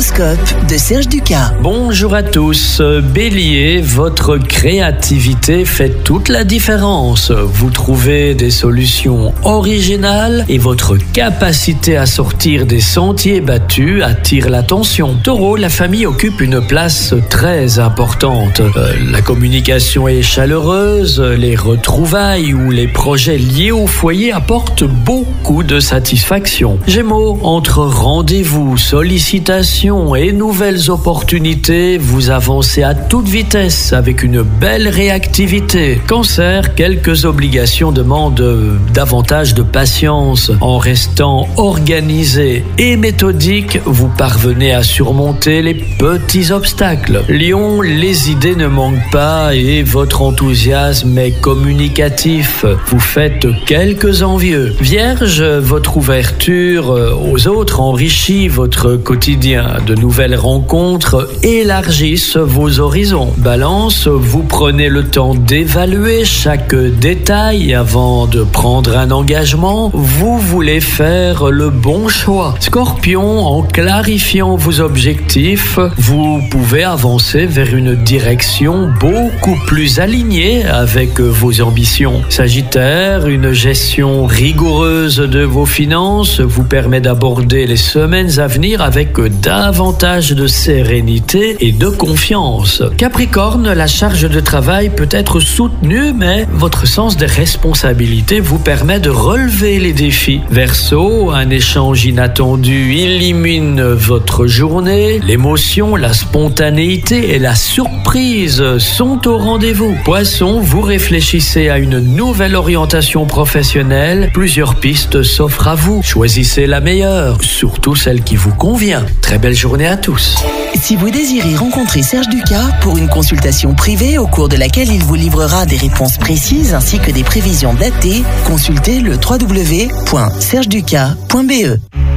L'horoscope de Serge Ducas. Bonjour à tous. Bélier, votre créativité fait toute la différence. Vous trouvez des solutions originales et votre capacité à sortir des sentiers battus attire l'attention. Taureau, la famille occupe une place très importante. La communication est chaleureuse, les retrouvailles ou les projets liés au foyer apportent beaucoup de satisfaction. Gémeaux, entre rendez-vous, sollicitations et nouvelles opportunités, vous avancez à toute vitesse avec une belle réactivité. Cancer, quelques obligations demandent davantage de patience. En restant organisé et méthodique, vous parvenez à surmonter les petits obstacles. Lion, les idées ne manquent pas et votre enthousiasme est communicatif. Vous faites quelques envieux. Vierge, votre ouverture aux autres enrichit votre quotidien. De nouvelles rencontres élargissent vos horizons. Balance, vous prenez le temps d'évaluer chaque détail avant de prendre un engagement. Vous voulez faire le bon choix. Scorpion, en clarifiant vos objectifs, vous pouvez avancer vers une direction beaucoup plus alignée avec vos ambitions. Sagittaire, une gestion rigoureuse de vos finances vous permet d'aborder les semaines à venir avec davantage de sérénité et de confiance. Capricorne, la charge de travail peut être soutenue, mais votre sens des responsabilités vous permet de relever les défis. Verseau, un échange inattendu illumine votre journée. L'émotion, la spontanéité et la surprise sont au rendez-vous. Poisson, vous réfléchissez à une nouvelle orientation professionnelle. Plusieurs pistes s'offrent à vous. Choisissez la meilleure, surtout celle qui vous convient. Très belle journée à tous. Si vous désirez rencontrer Serge Ducas pour une consultation privée au cours de laquelle il vous livrera des réponses précises ainsi que des prévisions datées, consultez le www.sergeducas.be.